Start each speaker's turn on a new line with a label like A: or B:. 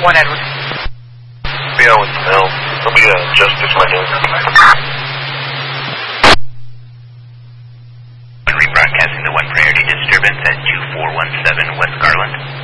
A: 1 Edward.
B: Be out with the mill. It'll be Justice Monday.
C: Rebroadcasting the 1 priority disturbance at 2417 West Garland.